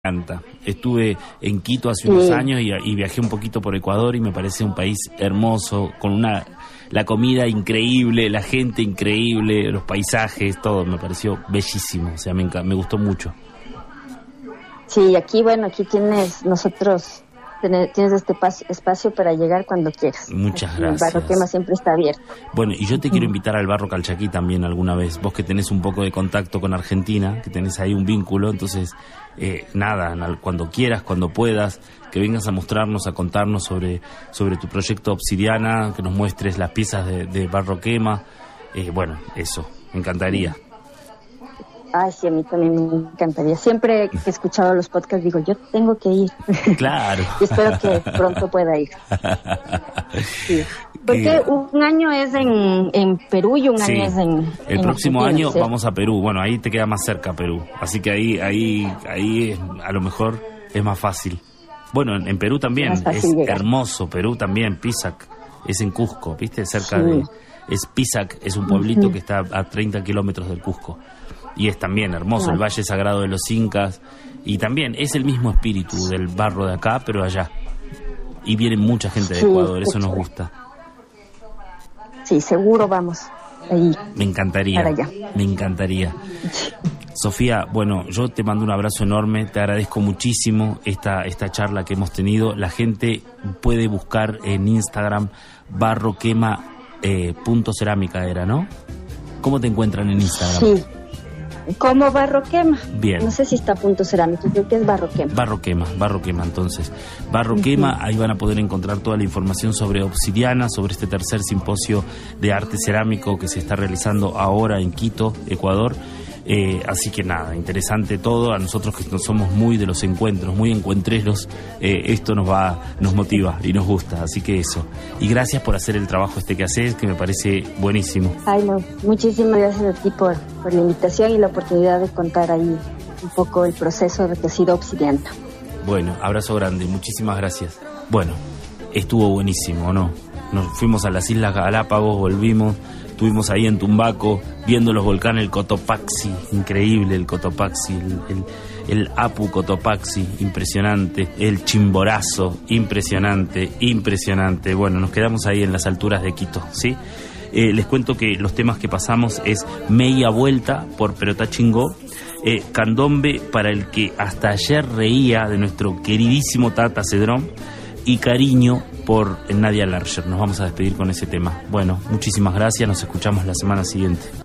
encanta. Estuve en Quito hace unos años y viajé un poquito por Ecuador y me parece un país hermoso, con la comida increíble, la gente increíble, los paisajes, todo me pareció bellísimo, o sea, me gustó mucho. Sí, aquí tienes tienes este espacio para llegar cuando quieras. Muchas aquí gracias. El Barro Quema siempre está abierto. Bueno, y yo te quiero invitar al Barro Calchaquí también alguna vez. Vos que tenés un poco de contacto con Argentina, que tenés ahí un vínculo, entonces, cuando quieras, cuando puedas, que vengas a mostrarnos, a contarnos sobre tu proyecto Obsidiana, que nos muestres las piezas de Barro Quema. Eso, me encantaría. Ay, sí, a mí también me encantaría. Siempre que he escuchado los podcasts digo, yo tengo que ir. Claro. Y espero que pronto pueda ir. Sí. Porque un año es en Perú y un año es en el próximo Argentina, año, ¿sí? Vamos a Perú. Bueno, ahí te queda más cerca Perú. Así que ahí a lo mejor es más fácil. Bueno, en Perú también es llegar. Hermoso. Perú también, Pisac. Es en Cusco, ¿viste? Cerca de... Es Pisac, es un pueblito que está a 30 kilómetros del Cusco. Y es también hermoso, el Valle Sagrado de los Incas. Y también es el mismo espíritu del barro de acá, pero allá. Y viene mucha gente de Ecuador, eso nos gusta. Sí, seguro vamos ahí. Me encantaría. Sofía, bueno, yo te mando un abrazo enorme, te agradezco muchísimo esta charla que hemos tenido. La gente puede buscar en Instagram barroquema.cerámica era, ¿no? ¿Cómo te encuentran en Instagram? Sí. Como Barro Quema. Bien. No sé si está punto cerámico, creo que es Barro Quema. Barro Quema, entonces. Barro Quema, ahí van a poder encontrar toda la información sobre Obsidiana, sobre este tercer simposio de arte cerámico que se está realizando ahora en Quito, Ecuador. Así que nada, interesante todo. A nosotros que no somos muy de los encuentros, muy encuentreros, esto nos motiva y nos gusta, así que eso. Y gracias por hacer el trabajo que haces, que me parece buenísimo. Ay, no, muchísimas gracias a ti por la invitación y la oportunidad de contar ahí un poco el proceso de que ha sido Obsidiana. Bueno, abrazo grande, muchísimas gracias. Bueno, estuvo buenísimo, ¿no? Nos fuimos a las Islas Galápagos, volvimos. Estuvimos ahí en Tumbaco viendo los volcanes, el Cotopaxi, increíble el Cotopaxi, el Apu Cotopaxi, impresionante, el Chimborazo, impresionante. Bueno, nos quedamos ahí en las alturas de Quito, ¿sí? Les cuento que los temas que pasamos es Media Vuelta por Perotá Chingó, Candombe para el que hasta ayer reía, de nuestro queridísimo Tata Cedrón, y Cariño por Nadia Larcher. Nos vamos a despedir con ese tema. Bueno, muchísimas gracias, nos escuchamos la semana siguiente.